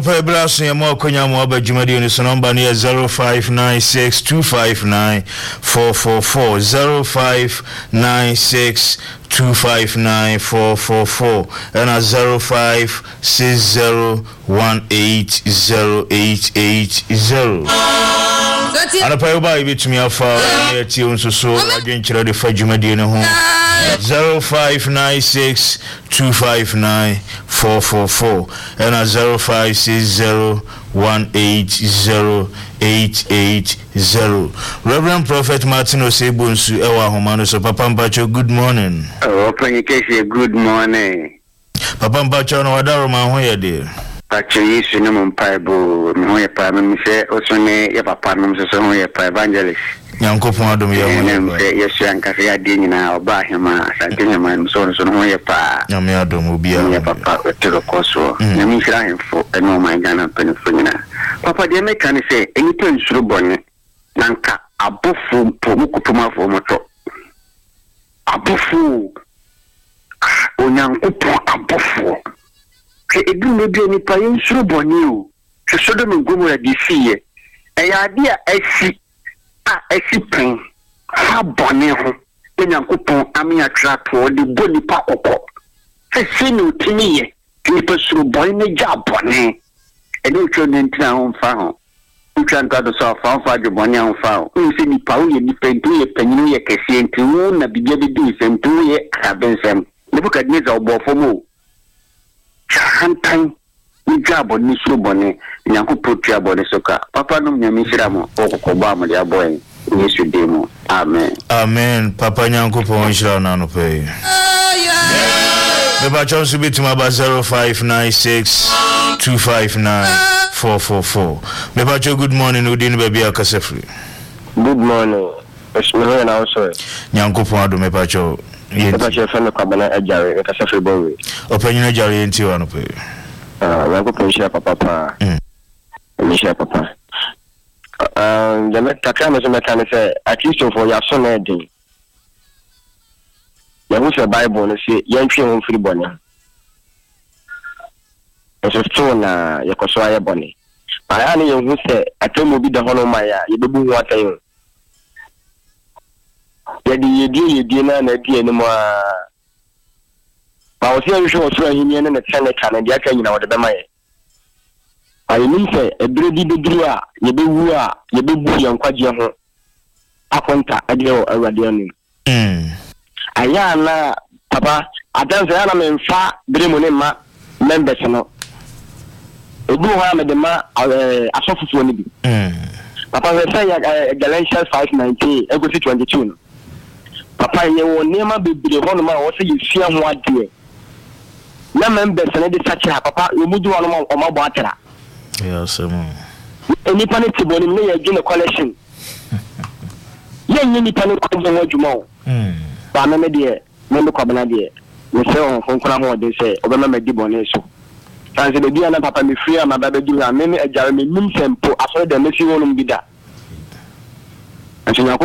Pebras Yamo Konyamo Bajumadi on the number near 0596259444 0596259444 and a 0560180880. And a payba bit me off near tunes so again the Fajumadi home 0596259444 and a 0560180880. Reverend Prophet Martin Osebunsu Ewa Homano so Papa Mbacho, good morning. Oh, good morning. Papa Mbacho no wadaro ma ho ye de. Actually, you know, my Bible, my Bible, say, also, your papa, so your evangelist. Yankopon adom ye ho. Yes, Yanka, I didn't know about him, I didn't mind so your pa. Yami adom obi your papa to the course. Let me try him for a no my Ghana penifina. Papa, they make can say anything through bonnet. Nanka, a buffo, Pomukuma for moto. A buffo. Onyanko, a buffo. Edu mebi ni pa yensuru boni o hweso me gomo adi fiye idea esi pen ha boni ho enyankopon amia trato de boni pa kokko se no tiniye ni pa suru boni ne ja boni edi otwo ne ntina ho mfa ho utwa ntado so fa de boni ho fa ho se ni pa o ye ni pentu ye panyinu ye kese ntu na bibia be di sentu ye kabensem ne buka ni za obofo mo Hantan ni jabo ni subone nyanko potu abone soka papa no nyamishira mo okokoba mo ya boy Yesu demo amen amen papa nyanko po nshira na no pe Beba chonsu bitima ba 0596259444 Beba cho good morning udini baby akasefri good morning esmero na also nyanko po ado meba cho Papa chef no kwabana ajare e kasa frebowe. Opanyin ajare enti wa no pe. We go pension papa. Pension papa. The takra me so meka say at least for your son edin. Ya hu se Bible no say yantwe won free bonna. Eso to na yakoso aye bonni. Aya ne hu se atomo bi da hono ma ya yebebu hu atayo. Yedi na die ni mo ba o se yisho so ahini ne na tsane kana dia kan nyina wode be maye ayi nim se ebredi beduru a yebewu a yebebu yankwaje ho akonta ade o awade anim aya na papa adanse ya na memfa bremo ne ma members no ebu ho me de ma asofufu ni bi papa we say Galatians 5:19 egosi 22 no papa ye wo nema bebire hono ma wo se yefia ho ade na members ne de sachi ha papa yomudu hono ma o ma bo atera yes eni pa ne tiboni ne ye gine collection ye nyini pa ne ko je ho djuma o ba me de me ko bana de me se on konkura ho de se obema me di boni so sanse de bia na papa me free ama ba be di na me ajare me nim sempo aso de me fi wonum bida anti